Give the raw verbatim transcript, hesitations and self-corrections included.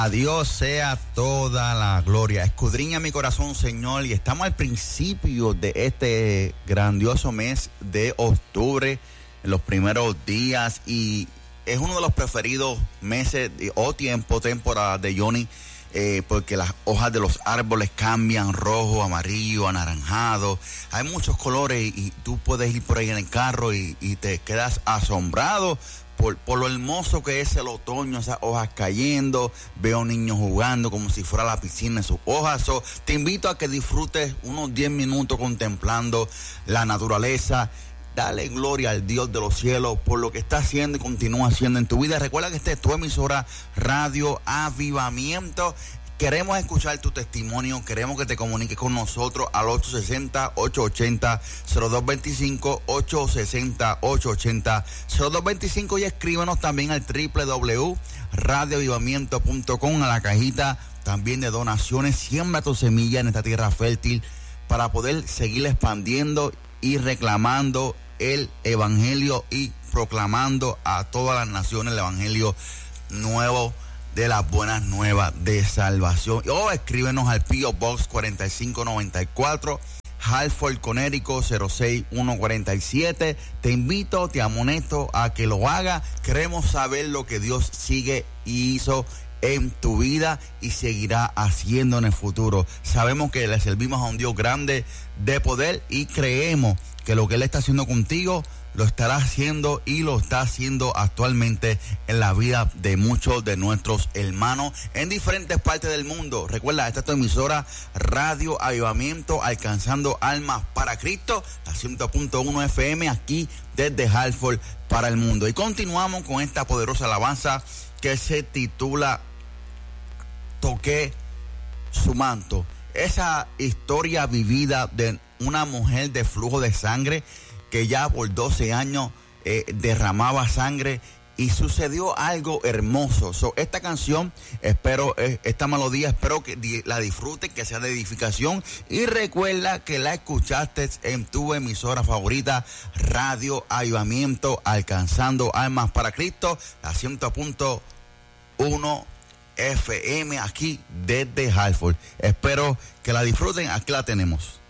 A Dios sea toda la gloria. Escudriña mi corazón, Señor, y estamos al principio de este grandioso mes de octubre, en los primeros días, y es uno de los preferidos meses o tiempo, temporada de Johnny, eh, porque las hojas de los árboles cambian, rojo, amarillo, anaranjado. Hay muchos colores y, y tú puedes ir por ahí en el carro y, y te quedas asombrado Por, por lo hermoso que es el otoño, esas hojas cayendo. Veo niños jugando como si fuera la piscina en sus hojas. So, te invito a que disfrutes unos diez minutos contemplando la naturaleza. Dale gloria al Dios de los cielos por lo que está haciendo y continúa haciendo en tu vida. Recuerda que esta es tu emisora Radio Avivamiento. Queremos escuchar tu testimonio, queremos que te comuniques con nosotros al ocho seis cero, ocho ocho cero, cero dos dos cinco, ocho seis cero, ocho ocho cero, cero dos dos cinco y escríbenos también al doble u doble u doble u punto radio avivamiento punto com, a la cajita también de donaciones. Siembra tu semilla en esta tierra fértil para poder seguir expandiendo y reclamando el evangelio y proclamando a todas las naciones el evangelio nuevo de las buenas nuevas de salvación. O oh, escríbenos al P O Box cuarenta y cinco noventa y cuatro, Hartford, Connecticut cero seis uno cuatro siete. Te invito, te amonesto a que lo haga. Queremos saber lo que Dios sigue y hizo en tu vida y seguirá haciendo en el futuro. Sabemos que le servimos a un Dios grande de poder y creemos que lo que Él está haciendo contigo lo estará haciendo y lo está haciendo actualmente en la vida de muchos de nuestros hermanos en diferentes partes del mundo. Recuerda, esta es tu emisora Radio Avivamiento, alcanzando almas para Cristo, la cien punto uno F M, aquí desde Hartford para el mundo. Y continuamos con esta poderosa alabanza que se titula Toqué su manto. Esa historia vivida de una mujer de flujo de sangre que ya por doce años eh, derramaba sangre y sucedió algo hermoso. So, esta canción, espero, eh, esta melodía, espero que di- la disfrutes, que sea de edificación, y recuerda que la escuchaste en tu emisora favorita, Radio Avivamiento, alcanzando almas para Cristo, la cien punto uno F M, aquí desde Hartford. Espero que la disfruten, aquí la tenemos.